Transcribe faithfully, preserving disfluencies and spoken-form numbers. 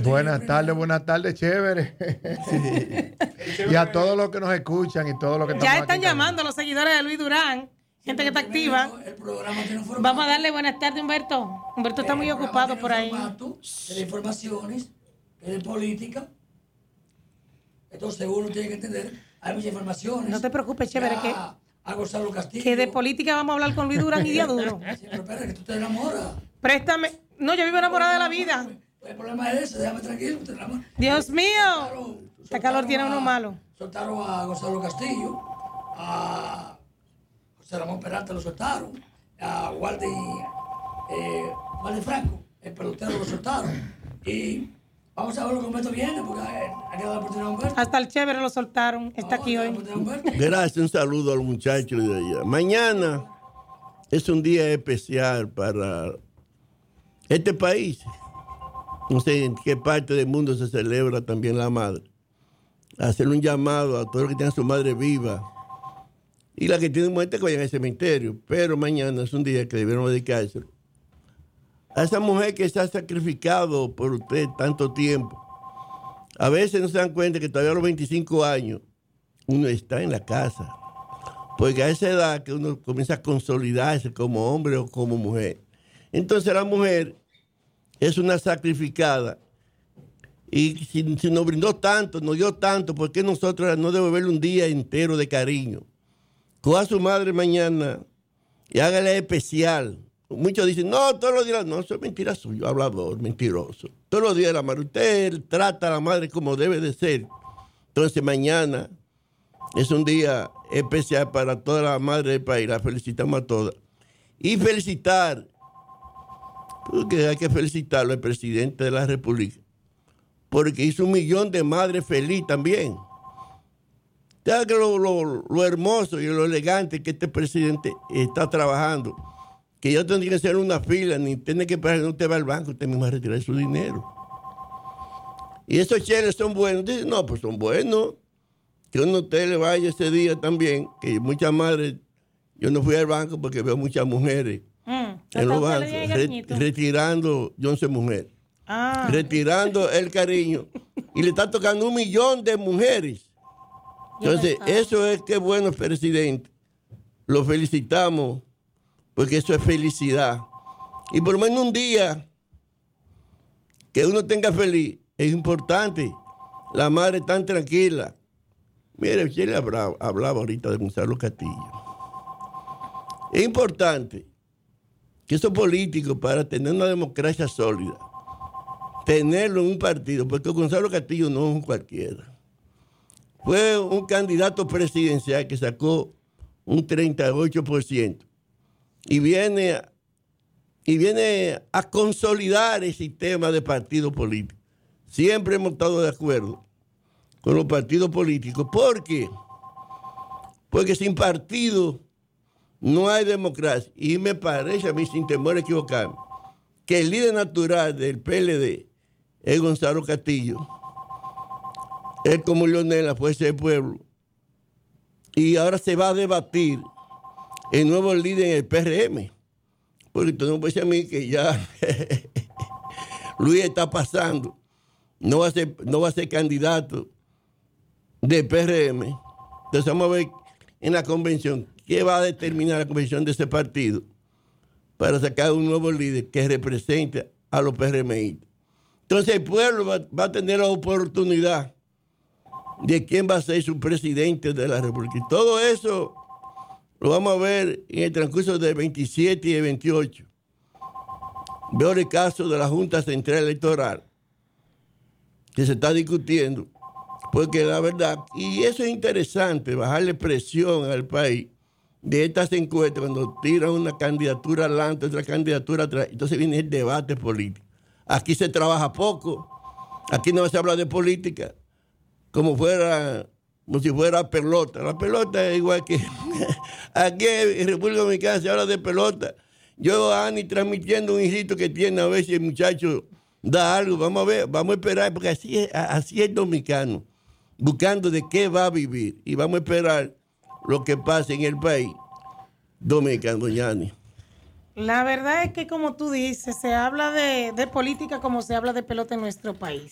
Buenas tardes, buenas tardes, chévere. Sí. Y a todos los que nos escuchan y todos los que ya están llamando los seguidores de Luis Durán, gente que está activa. Vamos a darle buenas tardes, Humberto. Humberto está muy ocupado por ahí. De informaciones, de política. Entonces uno tiene que entender, hay muchas informaciones. No te preocupes, chévere, que a Gonzalo Castillo. Que de política vamos a hablar con Luis Durán y día duro. Sí, pero espera, que tú te enamoras. Préstame. No, yo vivo enamorada de la vida. El problema es ese, déjame tranquilo. Te enamoras. Dios mío. Esta calor tiene uno malo. Soltaron a Gonzalo Castillo, a José Ramón Peralta lo soltaron, a Walde, eh, Walde Franco, el pelotero lo soltaron. Y vamos a ver lo que Humberto viene, porque hay que dar la oportunidad a Humberto. Hasta el chévere lo soltaron. Está aquí hoy. Gracias, un saludo a los muchachos de allá. Mañana es un día especial para este país. No sé en qué parte del mundo se celebra también la madre. Hacer un llamado a todos los que tengan su madre viva y la que tienen muerte que vayan al cementerio. Pero mañana es un día que debieron dedicarse a esa mujer que se ha sacrificado por usted tanto tiempo. A veces no se dan cuenta que todavía a los veinticinco años uno está en la casa. Porque a esa edad que uno comienza a consolidarse como hombre o como mujer. Entonces la mujer es una sacrificada. Y si, si nos brindó tanto, nos dio tanto, ¿por qué nosotros no devolverle un día entero de cariño? Coja a su madre mañana y hágale especial. Muchos dicen, no, todos los días, no, eso es mentira suyo, hablador, mentiroso. Todos los días la madre, usted trata a la madre como debe de ser. Entonces mañana es un día especial para toda la madre del país, la felicitamos a todas. Y felicitar, porque hay que felicitarlo al presidente de la República, porque hizo un millón de madres feliz también. Ya que lo, lo, lo hermoso y lo elegante que este presidente está trabajando, que yo tendría que hacer una fila, ni tiene que esperar que usted va al banco, usted mismo va a retirar su dinero. Y esos cheles son buenos. Dicen, no, pues son buenos. Que uno usted le vaya ese día también, que muchas madres, yo no fui al banco porque veo muchas mujeres mm, en los bancos, re, retirando, yo no soy mujer, ah. retirando el cariño. Y le está tocando un millón de mujeres. Entonces, eso es que bueno, presidente. Lo felicitamos, porque eso es felicidad. Y por lo menos un día que uno tenga feliz, es importante. La madre tan tranquila. Mire, usted le hablaba, hablaba ahorita de Gonzalo Castillo. Es importante que esos políticos, para tener una democracia sólida, tenerlo en un partido, porque Gonzalo Castillo no es un cualquiera. Fue un candidato presidencial que sacó un treinta y ocho por ciento y viene, y viene a consolidar el sistema de partidos políticos. Siempre hemos estado de acuerdo con los partidos políticos. ¿Por qué? Porque sin partido no hay democracia. Y me parece a mí, sin temor a equivocarme, que el líder natural del P L D es Gonzalo Castillo. Él como Leonel, la Fuerza del Pueblo. Y ahora se va a debatir el nuevo líder en el P R M. Porque tú no puedes decir a mí que ya Luis está pasando. No va a ser, no va a ser candidato del P R M. Entonces vamos a ver en la convención qué va a determinar la convención de ese partido para sacar un nuevo líder que represente a los P R M I. Entonces el pueblo va, va a tener la oportunidad de quién va a ser su presidente de la República. Y todo eso lo vamos a ver en el transcurso del veintisiete y el veintiocho. Veo el caso de la Junta Central Electoral que se está discutiendo, porque la verdad, y eso es interesante, bajarle presión al país de estas encuestas cuando tiran una candidatura adelante, otra candidatura atrás, entonces viene el debate político. Aquí se trabaja poco, aquí no se habla de política, como fuera, como si fuera pelota. La pelota es igual que aquí en República Dominicana se habla de pelota. Yo a Ani transmitiendo un hijito que tiene, a ver si el muchacho da algo, vamos a ver, vamos a esperar, porque así es, así es el dominicano, buscando de qué va a vivir. Y vamos a esperar lo que pase en el país dominicano, doña Ani. La verdad es que, como tú dices, se habla de, de política como se habla de pelota en nuestro país.